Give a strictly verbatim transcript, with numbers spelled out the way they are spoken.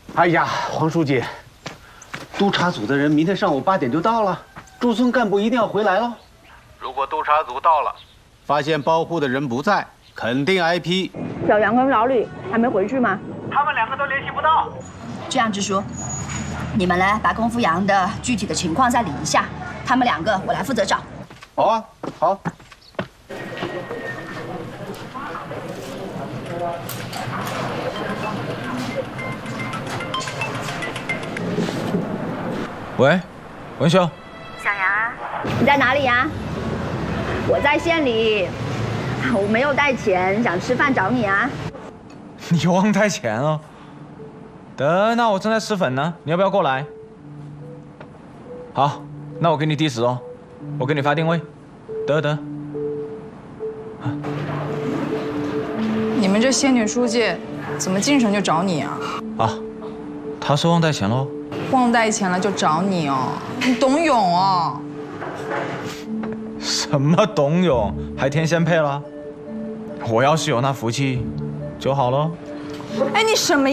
哎呀，黄书记，督察组的人明天上午八点就到了，驻村干部一定要回来喽。如果督察组到了，发现包户的人不在，肯定挨批。 小杨跟老李还没回去吗？ 他们两个都联系不到。 这样，支书，你们呢把龚福阳的具体的情况再理一下，他们两个我来负责找。 好啊，好。 喂，文秀， 小杨啊，你在哪里呀？我在县里，我没有带钱，想吃饭找你啊。 你忘带钱了？得，那我正在吃粉呢，你要不要过来？好，那我给你地址哦，我给你发定位。得得。 你们这县女书记怎么进城就找你啊？ 啊，他是忘带钱喽。 忘带钱了就找你哦，你董永哦？ 什么董永，还天仙配了？我要是有那福气就好了。 哎，你什么